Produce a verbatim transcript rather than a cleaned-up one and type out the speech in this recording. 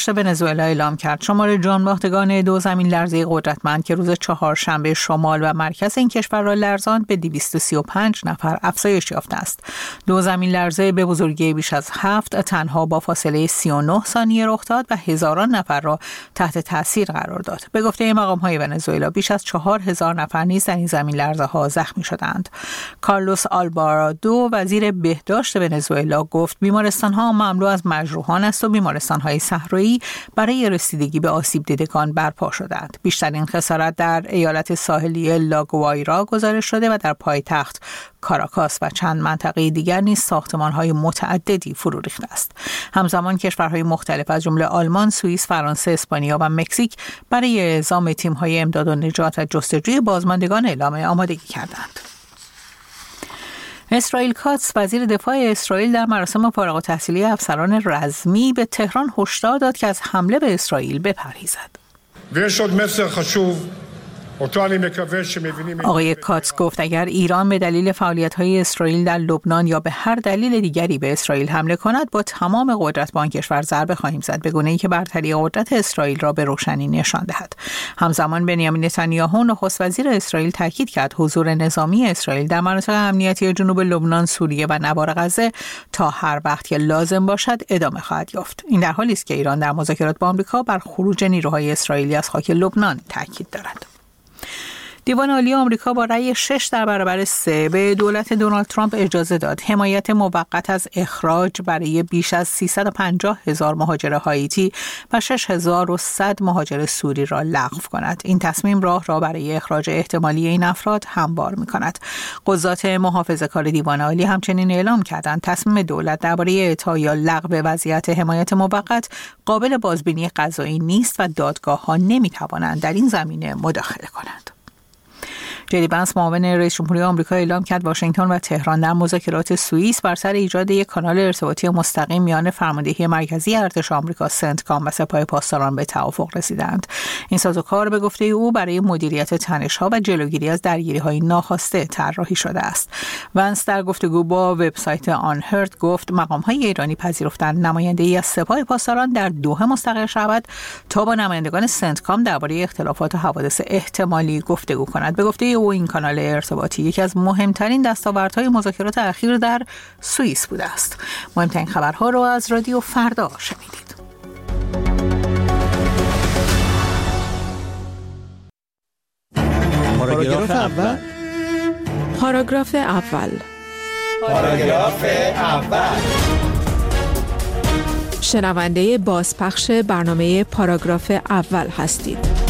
بهداشت ونزوئلا اعلام کرد شمار جانباختگان دو زمین لرزه قدرتمند که روز چهارشنبه شمال و مرکز این کشور را لرزاند به دویست و سی و پنج نفر افزایش یافته است. دو زمین لرزه به بزرگی بیش از هفت تنها با فاصله سی و نه ثانیه رخ داد و هزاران نفر را تحت تاثیر قرار داد. به گفته مقام‌های ونزوئلا بیش از چهار هزار نفر نیز در این زمین لرزه ها زخمی شدند. کارلوس آلوارادو وزیر بهداشت ونزوئلا گفت بیمارستان ها مملو از مجروحان است و بیمارستان های صحرایی برای رسیدگی به آسیب دیدگان برپا شدند. بیشترین خسارت در ایالت ساحلی لاگوایرا گزارش شده و در پایتخت کاراکاس و چند منطقه دیگر نیز ساختمان‌های متعددی فرو ریخته است. همزمان کشورهای مختلف از جمله آلمان، سوئیس، فرانسه، اسپانیا و مکزیک برای اعزام تیم‌های امداد و نجات و جستجوی بازماندگان اعلام آمادگی کردند. اسرائیل کاتس وزیر دفاع اسرائیل در مراسم فارغ التحصیلی افسران رزمی به تهران هشدار داد که از حمله به اسرائیل بپرهیزد. آقای کاتس گفت اگر ایران به دلیل فعالیت‌های اسرائیل در لبنان یا به هر دلیل دیگری به اسرائیل حمله کند با تمام قدرت به آن کشور ضربه خواهیم زد به گونه‌ای که برتری قدرت اسرائیل را به روشنی نشان دهد. همزمان بنیامین نتانیاهو نخست وزیر اسرائیل تاکید کرد حضور نظامی اسرائیل در مناطق امنیتی جنوب لبنان، سوریه و نوار غزه تا هر وقت که لازم باشد ادامه خواهد یافت. این در حالی است که ایران در مذاکرات با آمریکا بر خروج نیروهای اسرائیلی از خاک لبنان تاکید دارد. دیوان عالی آمریکا با رأی شش در برابر سه به دولت دونالد ترامپ اجازه داد حمایت موقت از اخراج برای بیش از سیصد و پنجاه هزار مهاجر هایتی و شش هزار و صد مهاجر سوری را لغو کند. این تصمیم راه را برای اخراج احتمالی این افراد هموار می‌کند. قضات محافظه‌کار دیوان عالی همچنین اعلام کردند تصمیم دولت درباره اعطا یا لغو وضعیت حمایت موقت قابل بازبینی قضایی نیست و دادگاه‌ها نمی‌توانند در این زمینه مداخله کنند. جدی بنس معاون رئیس جمهوری آمریکا اعلام کرد واشنگتن و تهران در مذاکرات سوئیس بر سر ایجاد یک کانال ارتباطی مستقیم میان فرماندهی مرکزی ارتش آمریکا سنتکام و سپاه پاسداران به توافق رسیدند. این سازوکار به گفته او برای مدیریت تنش‌ها و جلوگیری از درگیری‌های ناخواسته طراحی شده است. ونس در گفتگو با وبسایت آنهرد گفت مقام‌های ایرانی پذیرفتند نماینده‌ای از سپاه پاسداران در دوحه مستقر شود تا با نمایندگان سنتکام درباره اختلافات و حوادث احتمالی گفتگو کند. به گفته او این کانال ارتباطی یکی از مهمترین دستاوردهای مذاکرات اخیر در سوئیس بوده است. مهمترین خبرها رو از رادیو فردا شنیدید. پاراگراف اول. پاراگراف اول. پاراگراف اول. شنونده بازپخش برنامه پاراگراف اول هستید.